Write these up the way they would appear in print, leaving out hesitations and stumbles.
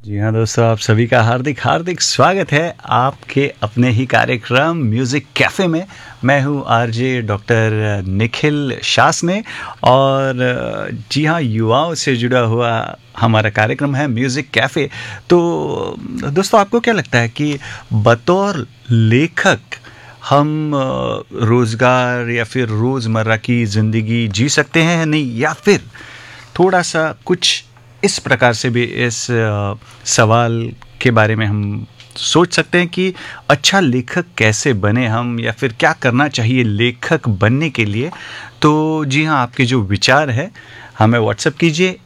जी हाँ दोस्तों, आप सभी का हार्दिक हार्दिक स्वागत है आपके अपने ही कार्यक्रम म्यूज़िक कैफ़े में। मैं हूँ आरजे डॉक्टर निखिल शासने और जी हाँ, युवाओं से जुड़ा हुआ हमारा कार्यक्रम है म्यूज़िक कैफ़े। तो दोस्तों, आपको क्या लगता है कि बतौर लेखक हम रोज़गार या फिर रोज़मर्रा की ज़िंदगी जी सकते हैं या नहीं, या फिर थोड़ा सा कुछ इस प्रकार से भी इस सवाल के बारे में हम सोच सकते हैं कि अच्छा लेखक कैसे बने हम, या फिर क्या करना चाहिए लेखक बनने के लिए। तो जी हाँ, आपके जो विचार है हमें व्हाट्सएप कीजिए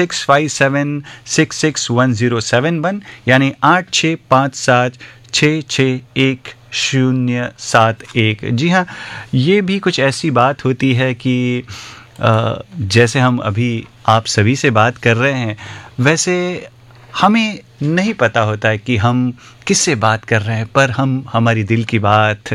8657661071, यानी 8657661071। जी हाँ, ये भी कुछ ऐसी बात होती है कि जैसे हम अभी आप सभी से बात कर रहे हैं, वैसे हमें नहीं पता होता है कि हम किससे बात कर रहे हैं, पर हम हमारी दिल की बात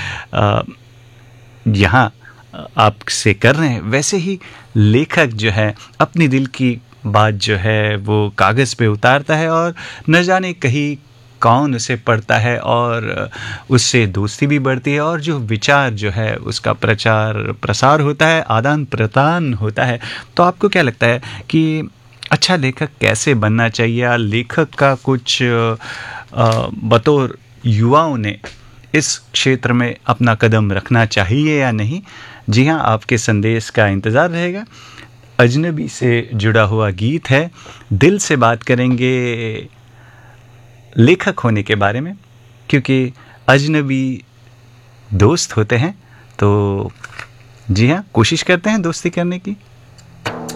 यहाँ आपसे कर रहे हैं। वैसे ही लेखक जो है अपनी दिल की बात जो है वो कागज़ पे उतारता है और न जाने कहीं कौन उसे पढ़ता है और उससे दोस्ती भी बढ़ती है, और जो विचार जो है उसका प्रचार प्रसार होता है, आदान प्रदान होता है। तो आपको क्या लगता है कि अच्छा लेखक कैसे बनना चाहिए, या लेखक का कुछ बतौर युवाओं ने इस क्षेत्र में अपना कदम रखना चाहिए या नहीं? जी हाँ, आपके संदेश का इंतज़ार रहेगा। अजनबी से जुड़ा हुआ गीत है, दिल से बात करेंगे लेखक होने के बारे में, क्योंकि अजनबी दोस्त होते हैं। तो जी हाँ, कोशिश करते हैं दोस्ती करने की।